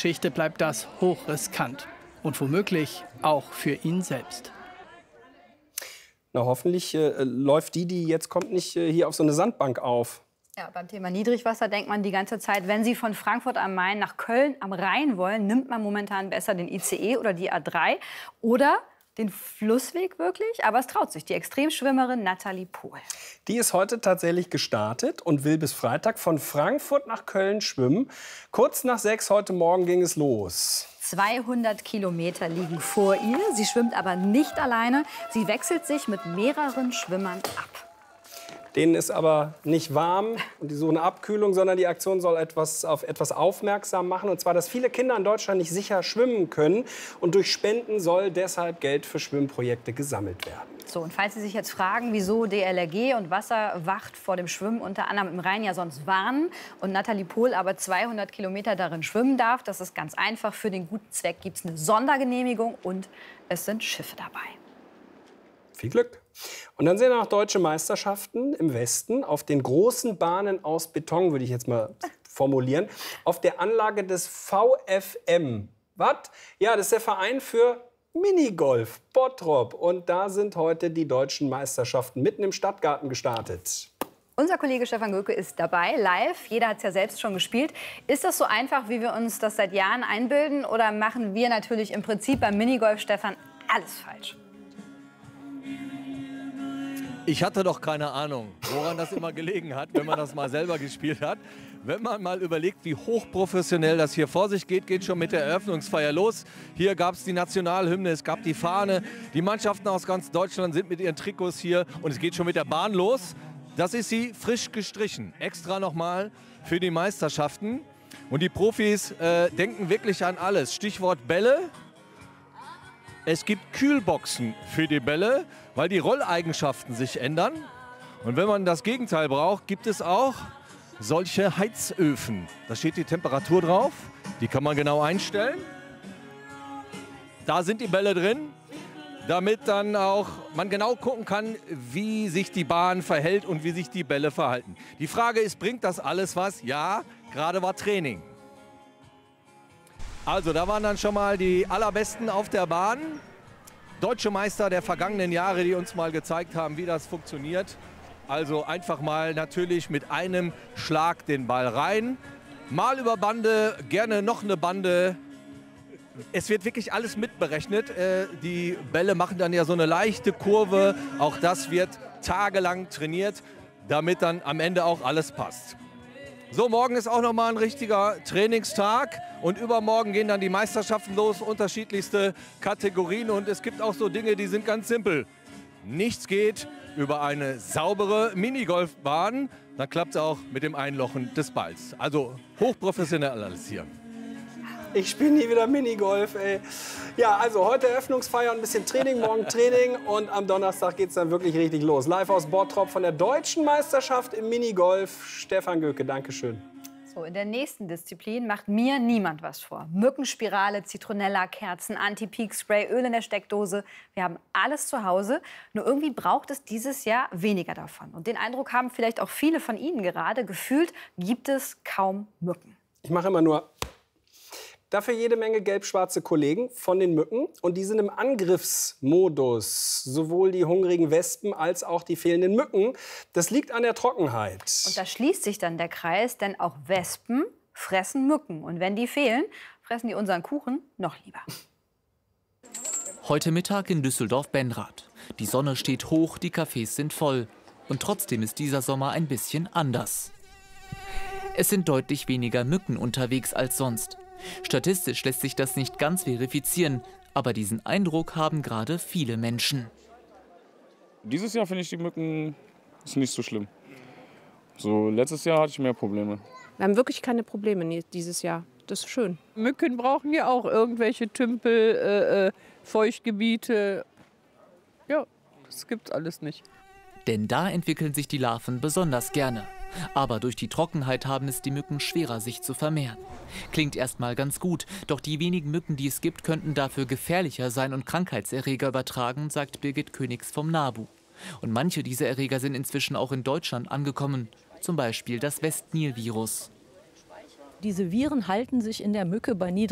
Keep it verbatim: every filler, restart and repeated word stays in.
Geschichte bleibt das hochriskant. Und womöglich auch für ihn selbst. Na, hoffentlich äh, läuft die, die jetzt kommt, nicht äh, hier auf so eine Sandbank auf. Ja, beim Thema Niedrigwasser denkt man die ganze Zeit, wenn Sie von Frankfurt am Main nach Köln am Rhein wollen, nimmt man momentan besser den I C E oder die A drei oder den Flussweg wirklich. Aber es traut sich die Extremschwimmerin Nathalie Pohl. Die ist heute tatsächlich gestartet und will bis Freitag von Frankfurt nach Köln schwimmen. Kurz nach sechs heute Morgen ging es los. zweihundert Kilometer liegen vor ihr. Sie schwimmt aber nicht alleine. Sie wechselt sich mit mehreren Schwimmern ab. Denen ist aber nicht warm und die suchen Abkühlung, sondern die Aktion soll etwas auf etwas aufmerksam machen. Und zwar, dass viele Kinder in Deutschland nicht sicher schwimmen können. Und durch Spenden soll deshalb Geld für Schwimmprojekte gesammelt werden. So, und falls Sie sich jetzt fragen, wieso D L R G und Wasserwacht vor dem Schwimmen unter anderem im Rhein ja sonst warnen und Nathalie Pohl aber zweihundert Kilometer darin schwimmen darf, das ist ganz einfach. Für den guten Zweck gibt es eine Sondergenehmigung und es sind Schiffe dabei. Viel Glück. Und dann sehen wir noch deutsche Meisterschaften im Westen auf den großen Bahnen aus Beton, würde ich jetzt mal formulieren, auf der Anlage des V F M. Was? Ja, das ist der Verein für Minigolf Bottrop. Und da sind heute die deutschen Meisterschaften mitten im Stadtgarten gestartet. Unser Kollege Stefan Göcke ist dabei, live. Jeder hat es ja selbst schon gespielt. Ist das so einfach, wie wir uns das seit Jahren einbilden? Oder machen wir natürlich im Prinzip beim Minigolf, Stefan, alles falsch? Ich hatte doch keine Ahnung, woran das immer gelegen hat, wenn man das mal selber gespielt hat. Wenn man mal überlegt, wie hochprofessionell das hier vor sich geht, geht schon mit der Eröffnungsfeier los. Hier gab es die Nationalhymne, es gab die Fahne. Die Mannschaften aus ganz Deutschland sind mit ihren Trikots hier und es geht schon mit der Bahn los. Das ist sie frisch gestrichen, extra nochmal für die Meisterschaften. Und die Profis äh, denken wirklich an alles. Stichwort Bälle. Es gibt Kühlboxen für die Bälle, weil die Rolleigenschaften sich ändern. Und wenn man das Gegenteil braucht, gibt es auch solche Heizöfen. Da steht die Temperatur drauf, die kann man genau einstellen. Da sind die Bälle drin, damit dann auch man genau gucken kann, wie sich die Bahn verhält und wie sich die Bälle verhalten. Die Frage ist, bringt das alles was? Ja, gerade war Training. Also, da waren dann schon mal die Allerbesten auf der Bahn. Deutsche Meister der vergangenen Jahre, die uns mal gezeigt haben, wie das funktioniert. Also einfach mal natürlich mit einem Schlag den Ball rein. Mal über Bande, gerne noch eine Bande. Es wird wirklich alles mitberechnet. Die Bälle machen dann ja so eine leichte Kurve. Auch das wird tagelang trainiert, damit dann am Ende auch alles passt. So, morgen ist auch noch mal ein richtiger Trainingstag und übermorgen gehen dann die Meisterschaften los, unterschiedlichste Kategorien und es gibt auch so Dinge, die sind ganz simpel. Nichts geht über eine saubere Minigolfbahn, dann klappt es auch mit dem Einlochen des Balls. Also hochprofessionell alles hier. Ich spiele nie wieder Minigolf, ey. Ja, also heute Eröffnungsfeier, ein bisschen Training, morgen Training und am Donnerstag geht es dann wirklich richtig los. Live aus Bottrop von der Deutschen Meisterschaft im Minigolf. Stefan Göcke, danke schön. So, in der nächsten Disziplin macht mir niemand was vor. Mückenspirale, Zitronella, Kerzen, Anti-Peak-Spray, Öl in der Steckdose. Wir haben alles zu Hause. Nur irgendwie braucht es dieses Jahr weniger davon. Und den Eindruck haben vielleicht auch viele von Ihnen gerade. Gefühlt gibt es kaum Mücken. Ich mache immer nur... Dafür jede Menge gelb-schwarze Kollegen von den Mücken. Und die sind im Angriffsmodus. Sowohl die hungrigen Wespen als auch die fehlenden Mücken. Das liegt an der Trockenheit. Und da schließt sich dann der Kreis, denn auch Wespen fressen Mücken. Und wenn die fehlen, fressen die unseren Kuchen noch lieber. Heute Mittag in Düsseldorf-Benrath. Die Sonne steht hoch, die Cafés sind voll. Und trotzdem ist dieser Sommer ein bisschen anders. Es sind deutlich weniger Mücken unterwegs als sonst. Statistisch lässt sich das nicht ganz verifizieren, aber diesen Eindruck haben gerade viele Menschen. Dieses Jahr finde ich die Mücken ist nicht so schlimm. So, letztes Jahr hatte ich mehr Probleme. Wir haben wirklich keine Probleme dieses Jahr. Das ist schön. Mücken brauchen ja auch irgendwelche Tümpel, äh, äh, Feuchtgebiete. Ja, das gibt's alles nicht. Denn da entwickeln sich die Larven besonders gerne. Aber durch die Trockenheit haben es die Mücken schwerer, sich zu vermehren. Klingt erstmal ganz gut, doch die wenigen Mücken, die es gibt, könnten dafür gefährlicher sein und Krankheitserreger übertragen, sagt Birgit Königs vom NABU. Und manche dieser Erreger sind inzwischen auch in Deutschland angekommen, zum Beispiel das Westnil-Virus. Diese Viren halten sich in der Mücke bei niedrigen